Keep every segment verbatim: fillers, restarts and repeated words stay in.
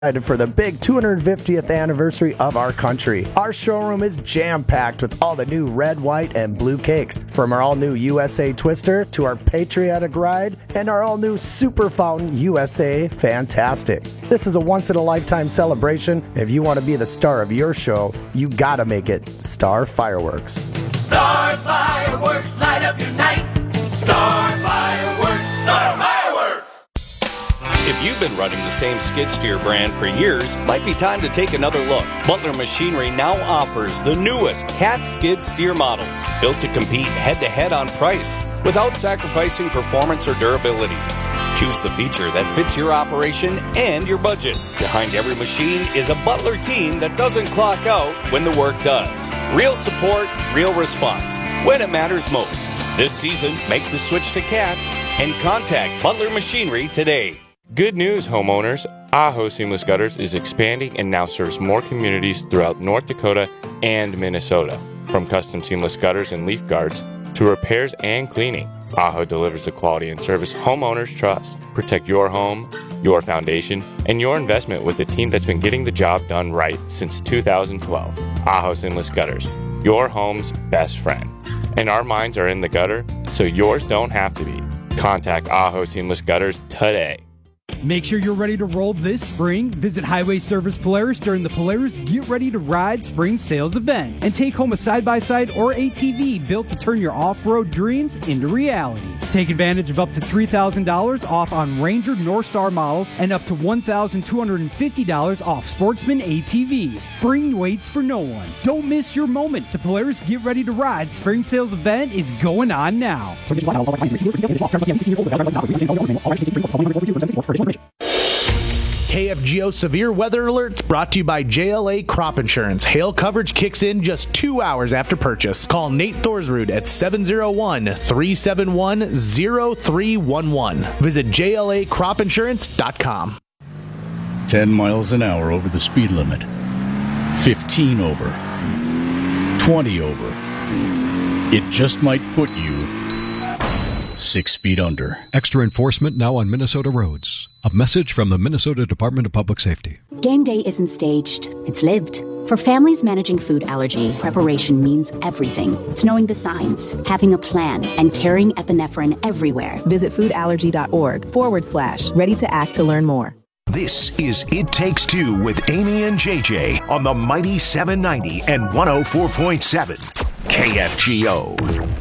for the big two hundred fiftieth anniversary of our country. Our showroom is jam-packed with all the new red, white, and blue cakes, from our all-new U S A Twister to our Patriotic Ride and our all-new Super Fountain U S A Fantastic. This is a once-in-a-lifetime celebration. If you want to be the star of your show, you gotta make it Star Fireworks. Star Fireworks, light up your night. Star Fireworks, Star Fireworks. If you've been running the same skid steer brand for years, might be time to take another look. Butler Machinery now offers the newest Cat skid steer models, built to compete head-to-head on price without sacrificing performance or durability. Choose the feature that fits your operation and your budget. Behind every machine is a Butler team that doesn't clock out when the work does. Real support, real response, when it matters most. This season, make the switch to Cat and contact Butler Machinery today. Good news, homeowners. Aho Seamless Gutters is expanding and now serves more communities throughout North Dakota and Minnesota. From custom seamless gutters and leaf guards to repairs and cleaning, Aho delivers the quality and service homeowners trust. Protect your home, your foundation, and your investment with a team that's been getting the job done right since two thousand twelve. Aho Seamless Gutters, your home's best friend. And our minds are in the gutter, so yours don't have to be. Contact Aho Seamless Gutters today. Make sure you're ready to roll this spring. Visit Highway Service Polaris during the Polaris Get Ready to Ride Spring Sales Event and take home a side-by-side or A T V built to turn your off-road dreams into reality. Take advantage of up to three thousand dollars off on Ranger Northstar models and up to one thousand two hundred fifty dollars off Sportsman A T Vs. Spring waits for no one. Don't miss your moment. The Polaris Get Ready to Ride Spring Sales Event is going on now. K F G O Severe Weather Alerts brought to you by J L A Crop Insurance. Hail coverage kicks in just two hours after purchase. Call Nate Thorsrud at seven oh one, three seven one, oh three one one. Visit J L A crop insurance dot com. ten miles an hour over the speed limit. fifteen over. twenty over. It just might put you six feet under. Extra enforcement now on Minnesota roads. A message from the Minnesota Department of Public Safety. Game day isn't staged, it's lived. For families managing food allergy, preparation means everything. It's knowing the signs, having a plan, and carrying epinephrine everywhere. Visit foodallergy.org forward slash ready to act to learn more. This is It Takes Two with Amy and J J on the Mighty seven ninety and one oh four point seven K F G O.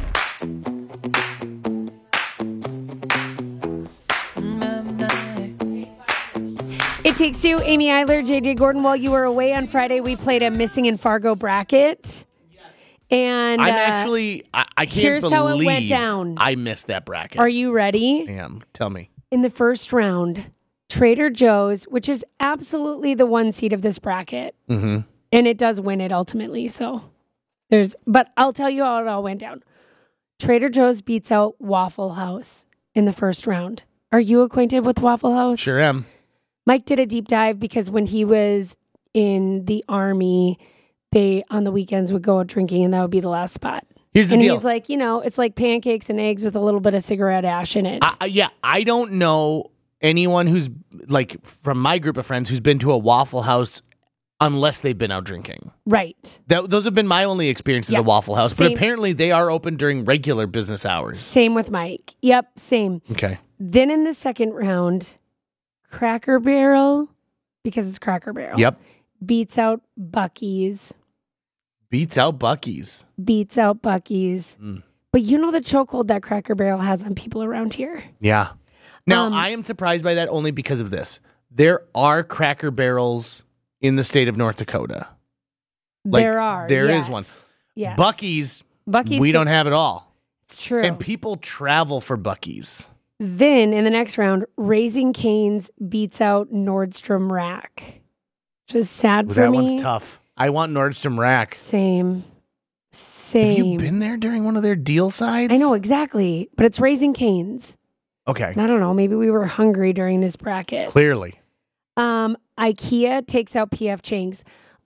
It Takes Two, Amy Eiler, J J Gordon. While you were away on Friday, we played a Missing in Fargo bracket. And I'm uh, actually, I, I can't here's believe how it went down. I missed that bracket. Are you ready? I am. Tell me. In the first round, Trader Joe's, which is absolutely the one seed of this bracket, mm-hmm. and it does win it ultimately. So there's, but I'll tell you how it all went down. Trader Joe's beats out Waffle House in the first round. Are you acquainted with Waffle House? Sure am. Mike did a deep dive because when he was in the Army, they, on the weekends, would go out drinking, and that would be the last spot. Here's the and deal. he's like, you know, it's like pancakes and eggs with a little bit of cigarette ash in it. I, yeah, I don't know anyone who's, like, from my group of friends who's been to a Waffle House unless they've been out drinking. Right. That, those have been my only experiences yeah. at Waffle House, same. But apparently they are open during regular business hours. Same with Mike. Yep, same. Okay. Then in the second round, Cracker Barrel, because it's Cracker Barrel. Yep. Beats out Buc-ee's. Beats out Buc-ee's. Beats out Buc-ee's. Mm. But you know the chokehold that Cracker Barrel has on people around here. Yeah. Now, Um, I am surprised by that only because of this. There are Cracker Barrels in the state of North Dakota. Like, there are. There yes. is one. Yes. Buc-ee's, Buc-ee's we can- don't have it all. It's true. And people travel for Buc-ee's. Then in the next round, Raising Cane's beats out Nordstrom Rack. Which is sad Well, for that me. one's tough. I want Nordstrom Rack. Same. Same. Have you been there during one of their deal sides? I know, exactly. But it's Raising Cane's. Okay. And I don't know. Maybe we were hungry during this bracket. Clearly. Um, IKEA takes out P F Chang's.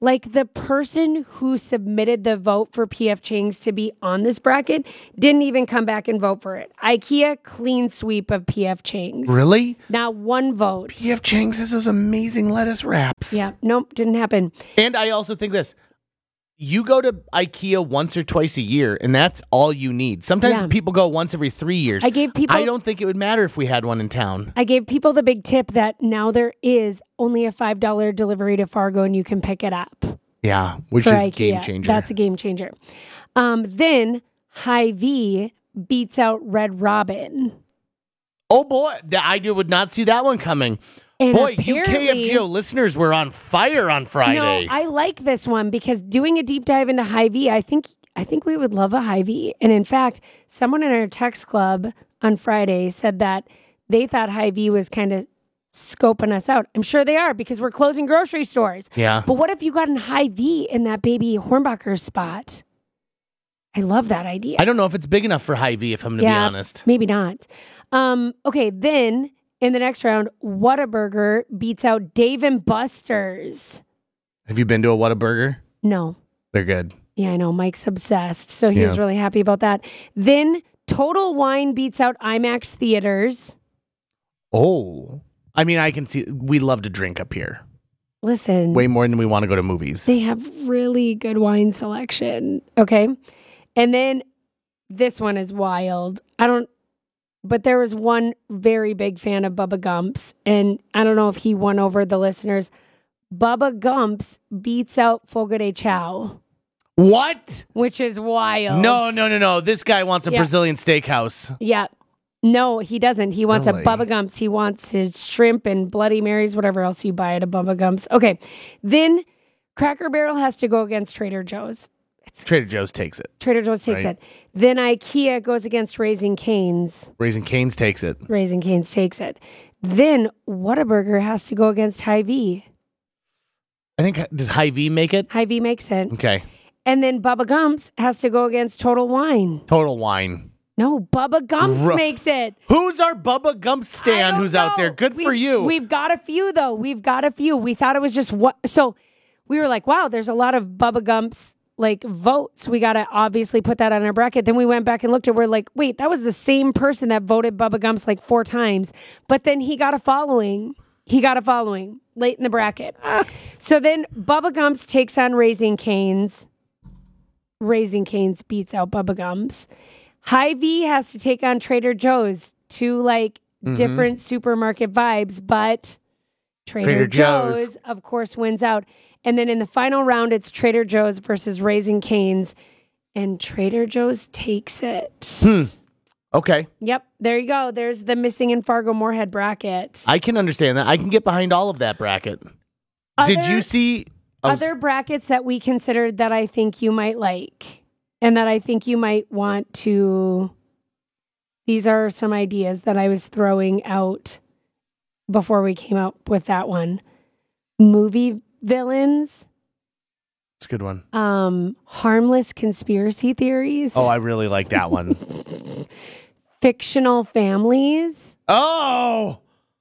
Like the person who submitted the vote for P F Chang's to be on this bracket didn't even come back and vote for it. IKEA clean sweep of P F Chang's. Really? Not one vote. P F Chang's has those amazing lettuce wraps. Yeah, nope, didn't happen. And I also think this. You go to IKEA once or twice a year, and that's all you need. Sometimes Yeah. people go once every three years. I gave people- I don't think it would matter if we had one in town. I gave people the big tip that now there is only a five dollars delivery to Fargo and you can pick it up. Yeah, which for is a IKEA. game changer. That's a game changer. Um, then Hy-Vee beats out Red Robin. Oh boy, th- I do- would not see that one coming. And Boy, you K F apparently- G O listeners were on fire on Friday. No, I like this one because doing a deep dive into Hy-Vee, I think I think we would love a Hy-Vee. And in fact, someone in our text club on Friday said that they thought Hy-Vee was kind of scoping us out. I'm sure they are because we're closing grocery stores. Yeah. But what if you got an Hy-Vee in that baby Hornbacher spot? I love that idea. I don't know if it's big enough for Hy-Vee, if I'm going to yeah, be honest. Maybe not. Um, okay, then in the next round, Whataburger beats out Dave and Buster's. Have you been to a Whataburger? No. They're good. Yeah, I know. Mike's obsessed, so he Yeah. was really happy about that. Then Total Wine beats out IMAX Theaters. Oh. I mean, I can see, we love to drink up here. Listen. Way more than we want to go to movies. They have really good wine selection. Okay. And then this one is wild. I don't, but there was one very big fan of Bubba Gump's, and I don't know if he won over the listeners. Bubba Gump's beats out Fogo de Chao. What? Which is wild. No, no, no, no. This guy wants a Yeah. Brazilian steakhouse. Yeah. No, he doesn't. He wants Really? a Bubba Gump's. He wants his shrimp and Bloody Marys, whatever else you buy at a Bubba Gump's. Okay. Then Cracker Barrel has to go against Trader Joe's. Trader Joe's takes it. Trader Joe's takes Right. it. Then IKEA goes against Raising Cane's. Raising Cane's takes it. Raising Cane's takes it. Then Whataburger has to go against Hy-Vee. I think, does Hy-Vee make it? Hy-Vee makes it. Okay. And then Bubba Gump's has to go against Total Wine. Total Wine. No, Bubba Gump's Ru- makes it. Who's our Bubba Gump stand who's out there? Good for We- you. We've got a few, though. We've got a few. We thought it was just what. So we were like, wow, there's a lot of Bubba Gump's like votes. We got to obviously put that on our bracket. Then we went back and looked at, we're like, wait, that was the same person that voted Bubba Gump's like four times. But then he got a following. He got a following late in the bracket. So then Bubba Gump's takes on Raising Cane's. Raising Cane's beats out Bubba Gump's. Hy-Vee has to take on Trader Joe's. Two like Mhm. different supermarket vibes, but Trader, Trader Joe's. Joe's. of course, wins out. And then in the final round, it's Trader Joe's versus Raising Cane's, and Trader Joe's takes it. Hmm. Okay. Yep, there you go. There's the missing in Fargo Moorhead bracket. I can understand that. I can get behind all of that bracket. Did Other- you see? oh, Other brackets that we considered that I think you might like and that I think you might want to. These are some ideas that I was throwing out before we came up with that one. Movie villains, It's a good one. um, harmless conspiracy theories, Oh, I really like that one. fictional families, Oh,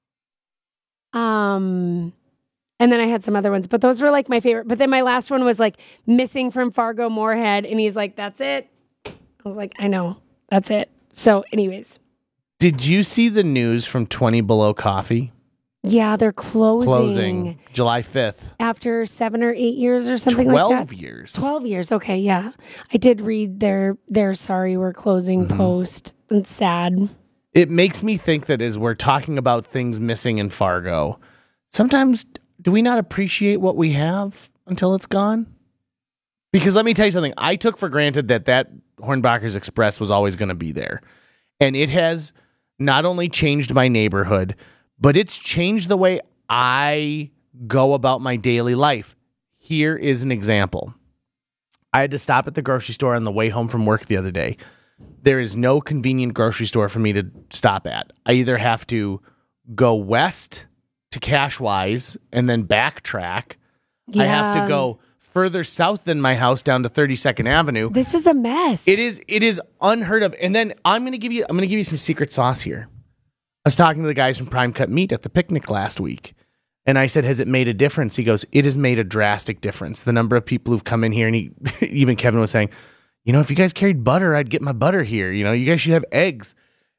um, and then I had some other ones, but those were like my favorite. But then my last one was like missing from Fargo Moorhead, and he's like, "That's it." I was like, "I know, that's it." So, anyways, did you see the news from twenty Below Coffee? yeah, they're closing, Closing July fifth. after seven or eight years or something like that. Twelve years. Twelve years. Okay, yeah, I did read their their sorry we're closing Mm-hmm. post. It's sad. It makes me think that as we're talking about things missing in Fargo, sometimes do we not appreciate what we have until it's gone? Because let me tell you something. I took for granted that that Hornbacher's Express was always going to be there. And it has not only changed my neighborhood, but it's changed the way I go about my daily life. Here is an example. I had to stop at the grocery store on the way home from work the other day. There is no convenient grocery store for me to stop at. I either have to go west to Cashwise and then backtrack. I have to Yeah. go further south than my house down to thirty-second Avenue. This is a mess. It is it is unheard of. And then I'm gonna give you I'm gonna give you some secret sauce here. I was talking to the guys from Prime Cut Meat at the picnic last week. And I said, has it made a difference? He goes, it has made a drastic difference. The number of people who've come in here, and he, even Kevin was saying, you know, if you guys carried butter, I'd get my butter here. You know, you guys should have eggs.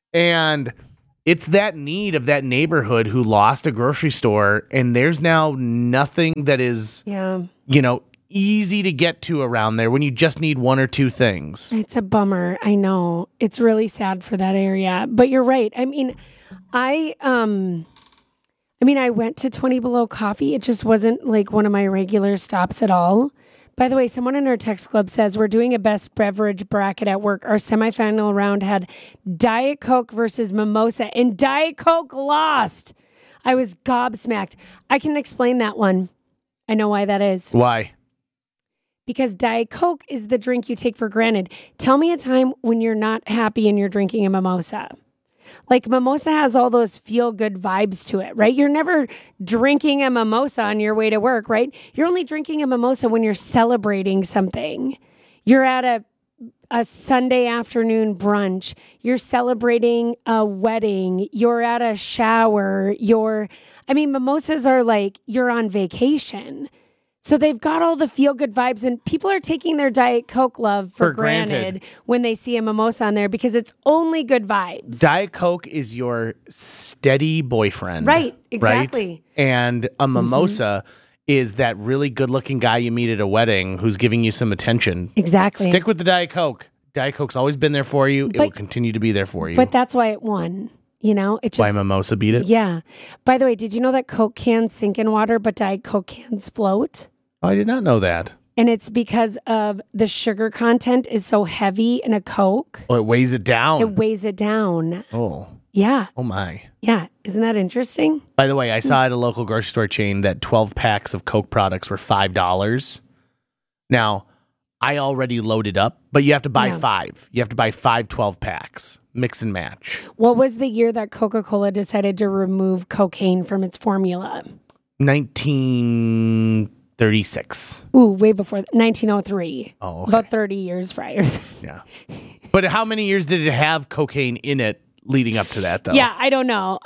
And it's that need of that neighborhood who lost a grocery store, and there's now nothing that is, yeah. you know, easy to get to around there when you just need one or two things. It's a bummer. I know. It's really sad for that area. But you're right. I mean, I um I mean, I went to twenty Below Coffee. It just wasn't like one of my regular stops at all. By the way, someone in our text club says we're doing a best beverage bracket at work. Our semifinal round had Diet Coke versus Mimosa, and Diet Coke lost. I was gobsmacked. I can explain that one. I know why that is. Why? Because Diet Coke is the drink you take for granted. Tell me a time when you're not happy and you're drinking a mimosa. Like, mimosa has all those feel-good vibes to it, right? You're never drinking a mimosa on your way to work, right? You're only drinking a mimosa when you're celebrating something. You're at a a Sunday afternoon brunch. You're celebrating a wedding. You're at a shower. You're, I mean, mimosas are like you're on vacation. So they've got all the feel-good vibes, and people are taking their Diet Coke love for, For granted. granted when they see a mimosa on there because it's only good vibes. Diet Coke is your steady boyfriend. Right, exactly. Right? And a mimosa mm-hmm. is that really good-looking guy you meet at a wedding who's giving you some attention. Exactly. Stick with the Diet Coke. Diet Coke's always been there for you. But, it will continue to be there for you. But that's why it won. You know, it just... Why mimosa beat it? Yeah. By the way, did you know that Coke cans sink in water, but Diet Coke cans float? Oh, I did not know that. And it's because of the sugar content is so heavy in a Coke. Oh, it weighs it down. It weighs it down. Oh. Yeah. Oh, my. Yeah. Isn't that interesting? By the way, I saw at a local grocery store chain that twelve packs of Coke products were five dollars. Now, I already loaded up, but you have to buy yeah. five. You have to buy five twelve packs. Mix and match. What was the year that Coca-Cola decided to remove cocaine from its formula? nineteen thirty-six. Ooh, way before th- nineteen oh three. Oh, okay. About thirty years prior. Yeah. But how many years did it have cocaine in it leading up to that, though? Yeah, I don't know.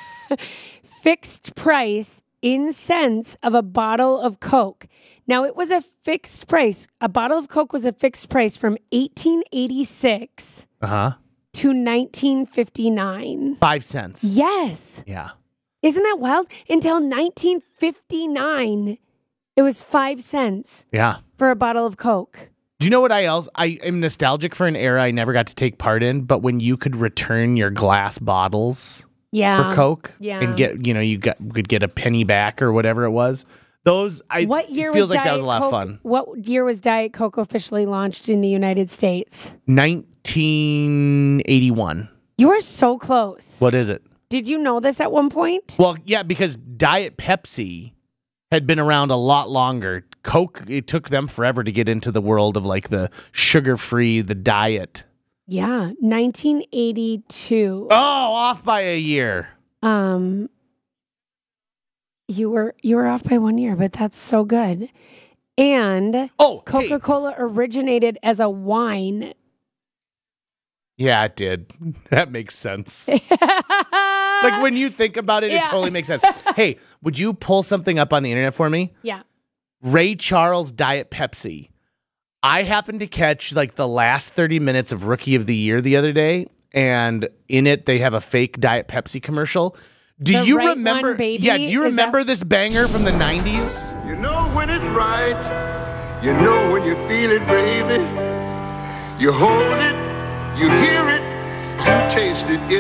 Fixed price in cents of a bottle of Coke. Now, it was a fixed price. A bottle of Coke was a fixed price from eighteen eighty-six uh-huh. to nineteen fifty-nine. Five cents. Yes. Yeah. Isn't that wild? Until nineteen fifty-nine, it was five cents. Yeah. For a bottle of Coke. Do you know what I else? I am nostalgic for an era I never got to take part in, but when you could return your glass bottles yeah. for Coke yeah. and get, you know, you got could get a penny back or whatever it was. Those, I what year feels was like Diet that was a lot Coke, of fun. What year was Diet Coke officially launched in the United States? nineteen eighty-one. You are so close. What is it? Did you know this at one point? Well, yeah, because Diet Pepsi had been around a lot longer. Coke, it took them forever to get into the world of like the sugar-free, the diet. Yeah, nineteen eighty-two. Oh, off by a year. Um, you were you were off by one year, but that's so good. And oh, Coca-Cola hey. originated as a wine. Yeah, it did. That makes sense. Like when you think about it, yeah. it totally makes sense. Hey, would you pull something up on the internet for me? Yeah. Ray Charles Diet Pepsi. I happened to catch like the last thirty minutes of Rookie of the Year the other day, and in it they have a fake Diet Pepsi commercial. Do the you right remember? One, baby? Yeah, do you Is remember that... this banger from the nineties? You know when it's right. You know when you feel it, baby. You hold it, you hear it, you taste it.